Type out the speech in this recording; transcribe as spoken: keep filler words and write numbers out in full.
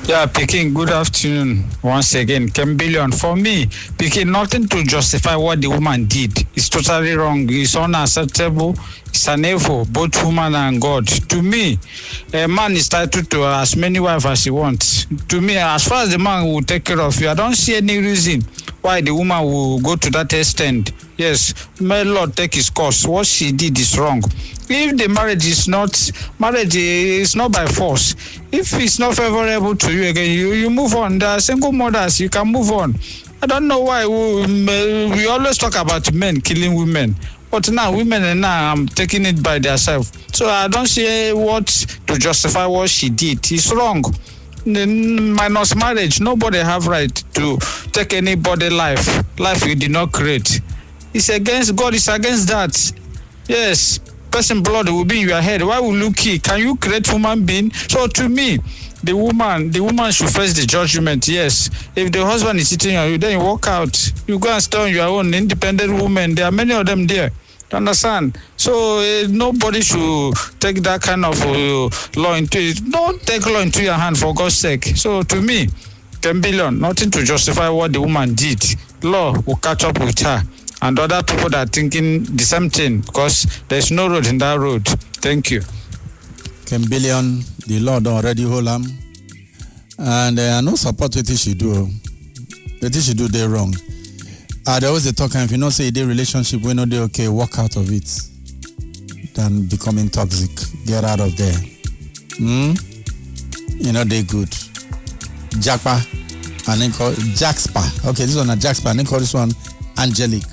Yeah, Peking, good afternoon once again. Ken Billion, for me, Peking, nothing to justify what the woman did. It's totally wrong. It's unacceptable. It's an evil, both woman and God. To me, a man is entitled to as many wives as he wants. To me, as far as the man will take care of you, I don't see any reason why the woman will go to that extent. Yes, may Lord take his course. What she did is wrong. If the marriage is not marriage is not by force, if it's not favorable to you again, you, you move on. There are single mothers, you can move on. I don't know why we, we always talk about men killing women, but now women are now um, taking it by themselves. So I don't see what to justify what she did. It's wrong. Minus marriage, nobody have right to take anybody life. Life you did not create. It's against God. It's against that. Yes. Person blood will be in your head. Why will you kill? Can you create human being? So to me, the woman, the woman should face the judgment. Yes. If the husband is sitting on you, then you walk out. You go and stay on your own independent woman. There are many of them there. You understand? So uh, nobody should take that kind of uh, law into it. Don't take law into your hand for God's sake. So to me, ten billion, nothing to justify what the woman did. Law will catch up with her. And other people that are thinking the same thing because there's no road in that road. Thank you. ten billion, the Lord already hold them. And uh, I no support what she do. What she do, they wrong. Uh, they always talk, and if you know say they relationship, we know they okay, walk out of it. Than becoming toxic. Get out of there. Hmm? You know they good. Jackpa. And then call Jackspa. Okay, this one a Jackspa. And then call this one Angelic.